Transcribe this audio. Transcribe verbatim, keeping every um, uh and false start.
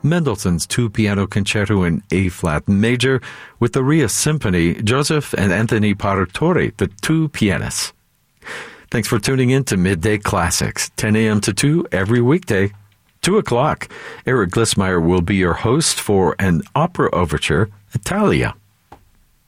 Mendelssohn's two-piano concerto in A-flat major with the Ria Symphony, Joseph and Anthony Paratore, the two pianists. Thanks for tuning in to Midday Classics, ten a.m. to two every weekday. two o'clock, Eric Glissmeyer will be your host for an opera overture, Italia.